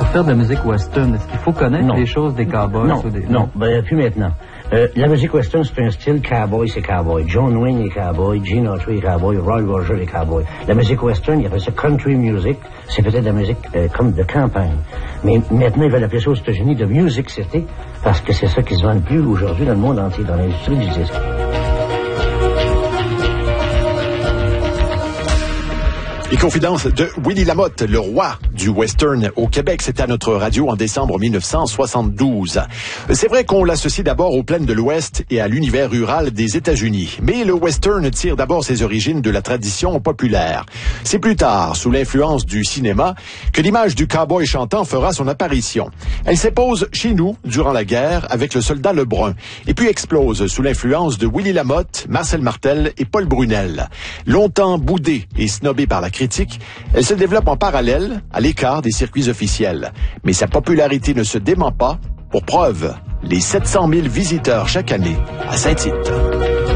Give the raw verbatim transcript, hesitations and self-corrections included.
faire de la musique western, est-ce qu'il faut connaître non. les choses des cowboys? Non, ou des... non, ben, plus maintenant. Euh, la musique western, c'est un style cowboy, c'est cowboy. John Wayne est cowboy, Gene Autry est cowboy, Roy Rogers est cowboy. La musique western, il appelle ça country music, c'est peut-être de la musique euh, comme de campagne. Mais maintenant, ils veulent appeler ça aux États-Unis de Music City, parce que c'est ça qui se vend le plus aujourd'hui dans le monde entier, dans l'industrie du disque. Les confidences de Willie Lamotte, le roi du western au Québec. C'était à notre radio en décembre mille neuf cent soixante-douze. C'est vrai qu'on l'associe d'abord aux plaines de l'Ouest et à l'univers rural des États-Unis. Mais le western tire d'abord ses origines de la tradition populaire. C'est plus tard, sous l'influence du cinéma, que l'image du cowboy chantant fera son apparition. Elle s'impose chez nous durant la guerre avec le soldat Lebrun et puis explose sous l'influence de Willie Lamotte, Marcel Martel et Paul Brunel. Longtemps boudée et snobée par la critique, elle se développe en parallèle, à l'écart des circuits officiels. Mais sa popularité ne se dément pas. Pour preuve, les sept cent mille visiteurs chaque année à Saint-Tite.